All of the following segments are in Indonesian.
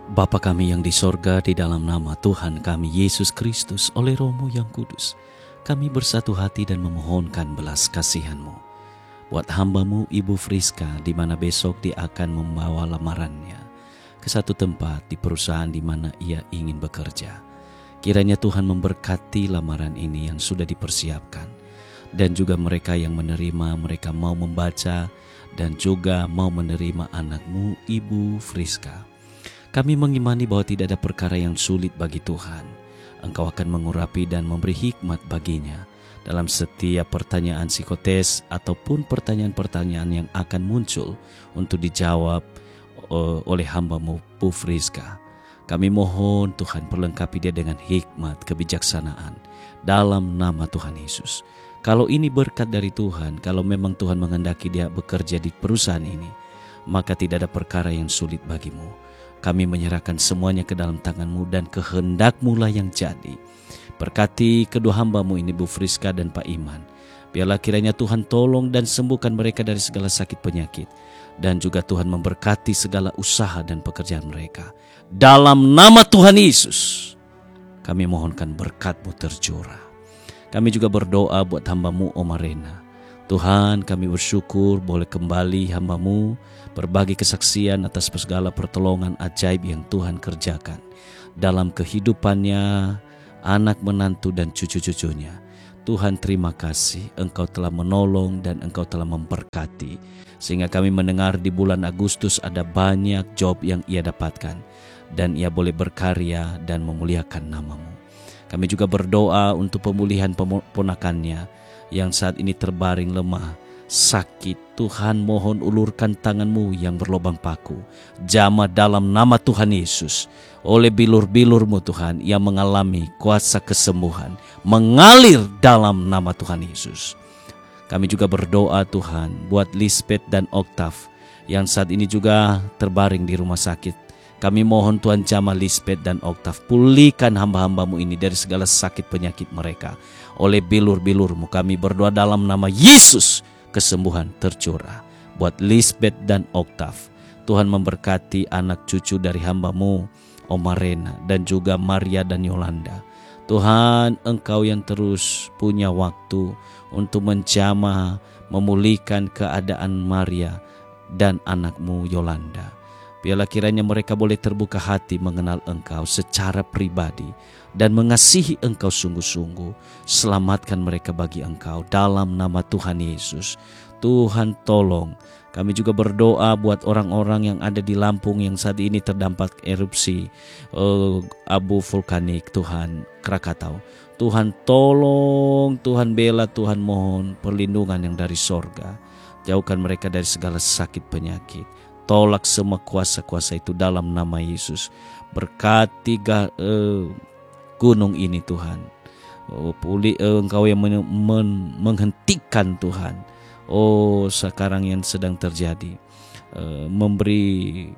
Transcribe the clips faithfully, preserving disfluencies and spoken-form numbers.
Bapa kami yang di sorga, di dalam nama Tuhan kami Yesus Kristus oleh Roh-Mu yang kudus, kami bersatu hati dan memohonkan belas kasihan-Mu buat hamba-Mu Ibu Friska, di mana besok dia akan membawa lamarannya ke satu tempat di perusahaan di mana ia ingin bekerja. Kiranya Tuhan memberkati lamaran ini yang sudah dipersiapkan, dan juga mereka yang menerima, mereka mau membaca dan juga mau menerima anak-Mu Ibu Friska. Kami mengimani bahwa tidak ada perkara yang sulit bagi Tuhan. Engkau akan mengurapi dan memberi hikmat baginya dalam setiap pertanyaan psikotes ataupun pertanyaan-pertanyaan yang akan muncul untuk dijawab oleh hamba-Mu Bu Friska. Kami mohon Tuhan perlengkapi dia dengan hikmat, kebijaksanaan dalam nama Tuhan Yesus. Kalau ini berkat dari Tuhan, kalau memang Tuhan menghendaki dia bekerja di perusahaan ini, maka tidak ada perkara yang sulit bagimu. Kami menyerahkan semuanya ke dalam tangan-Mu dan kehendak-Mu lah yang jadi. Berkati kedua hamba-Mu ini Bu Friska dan Pak Iman. Biarlah kiranya Tuhan tolong dan sembuhkan mereka dari segala sakit penyakit. Dan juga Tuhan memberkati segala usaha dan pekerjaan mereka. Dalam nama Tuhan Yesus, kami mohonkan berkat-Mu tercurah. Kami juga berdoa buat hamba-Mu Oma Rena. Tuhan, kami bersyukur boleh kembali hamba-Mu berbagi kesaksian atas segala pertolongan ajaib yang Tuhan kerjakan dalam kehidupannya, anak menantu dan cucu-cucunya. Tuhan, terima kasih Engkau telah menolong dan Engkau telah memberkati, sehingga kami mendengar di bulan Agustus ada banyak job yang ia dapatkan dan ia boleh berkarya dan memuliakan nama-Mu. Kami juga berdoa untuk pemulihan ponakannya yang saat ini terbaring lemah, sakit. Tuhan, mohon ulurkan tangan-Mu yang berlobang paku, jamah dalam nama Tuhan Yesus. Oleh bilur-bilur-Mu Tuhan, ia mengalami kuasa kesembuhan, mengalir dalam nama Tuhan Yesus. Kami juga berdoa Tuhan buat Lisbeth dan Oktav yang saat ini juga terbaring di rumah sakit. Kami mohon Tuhan jamah Lisbeth dan Oktav, pulihkan hamba-hamba-Mu ini dari segala sakit penyakit mereka. Oleh bilur-bilur-Mu kami berdoa dalam nama Yesus, kesembuhan tercurah buat Lisbeth dan Oktav. Tuhan memberkati anak cucu dari hamba-Mu Oma Rena dan juga Maria dan Yolanda. Tuhan, Engkau yang terus punya waktu untuk menjamah, memulihkan keadaan Maria dan anak-Mu Yolanda. Biarlah kiranya mereka boleh terbuka hati mengenal Engkau secara pribadi dan mengasihi Engkau sungguh-sungguh. Selamatkan mereka bagi Engkau dalam nama Tuhan Yesus. Tuhan, tolong. Kami juga berdoa buat orang-orang yang ada di Lampung yang saat ini terdampak erupsi uh, abu vulkanik. Tuhan, Krakatau. Tuhan, tolong. Tuhan, bela. Tuhan, mohon perlindungan yang dari sorga. Jauhkan mereka dari segala sakit penyakit. Tolak semua kuasa-kuasa itu dalam nama Yesus. Berkati uh, gunung ini Tuhan. Oh, pulih uh, Engkau yang men- men- menghentikan Tuhan. Oh, sekarang yang sedang terjadi. Uh, memberi,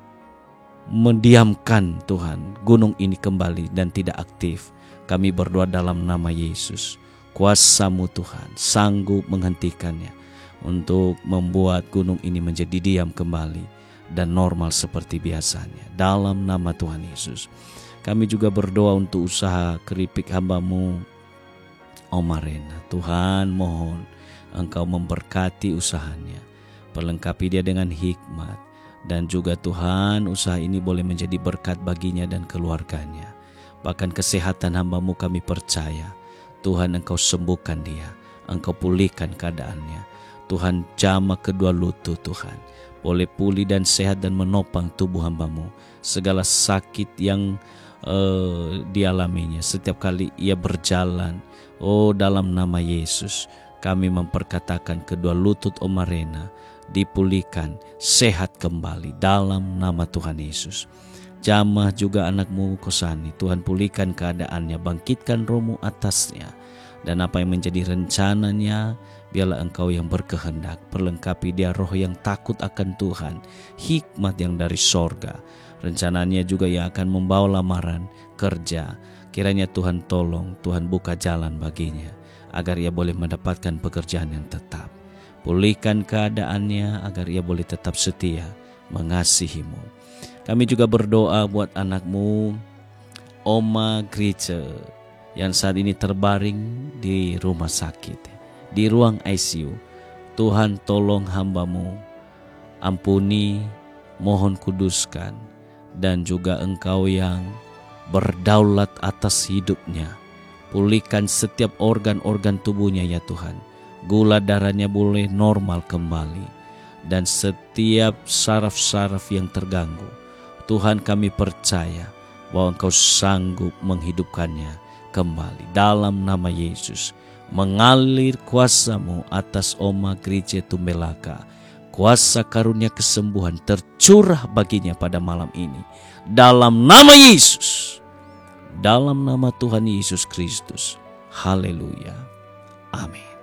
mendiamkan Tuhan gunung ini kembali dan tidak aktif. Kami berdoa dalam nama Yesus. Kuasa-Mu Tuhan sanggup menghentikannya, untuk membuat gunung ini menjadi diam kembali dan normal seperti biasanya. Dalam nama Tuhan Yesus. Kami juga berdoa untuk usaha keripik hamba-Mu Oma Rena. Tuhan, mohon Engkau memberkati usahanya, perlengkapi dia dengan hikmat, dan juga Tuhan, usaha ini boleh menjadi berkat baginya dan keluarganya. Bahkan kesehatan hamba-Mu kami percaya, Tuhan, Engkau sembuhkan dia, Engkau pulihkan keadaannya. Tuhan, jamah kedua lutut Tuhan, boleh pulih dan sehat dan menopang tubuh hamba-Mu. Segala sakit yang uh, dialaminya setiap kali ia berjalan, oh dalam nama Yesus, kami memperkatakan kedua lutut Oma Rena dipulihkan, sehat kembali dalam nama Tuhan Yesus. Jamah juga anak-Mu Kosani, Tuhan pulihkan keadaannya, bangkitkan Roh-Mu atasnya. Dan apa yang menjadi rencananya, biarlah Engkau yang berkehendak, perlengkapi dia roh yang takut akan Tuhan, hikmat yang dari sorga. Rencananya juga yang akan membawa lamaran kerja. Kiranya Tuhan tolong, Tuhan buka jalan baginya, agar ia boleh mendapatkan pekerjaan yang tetap. Pulihkan keadaannya agar ia boleh tetap setia mengasihi-Mu. Kami juga berdoa buat anakmu, Oma Grice, yang saat ini terbaring di rumah sakit, di ruang I C U. Tuhan tolong hambamu, ampuni, mohon kuduskan, dan juga Engkau yang berdaulat atas hidupnya. Pulihkan setiap organ-organ tubuhnya ya Tuhan. Gula darahnya boleh normal kembali. Dan setiap saraf-saraf yang terganggu, Tuhan kami percaya bahwa Engkau sanggup menghidupkannya kembali. Dalam nama Yesus, mengalir kuasa-Mu atas Oma Grice Tumbelaka. Kuasa karunia kesembuhan tercurah baginya pada malam ini. Dalam nama Yesus. Dalam nama Tuhan Yesus Kristus. Haleluya. Amin.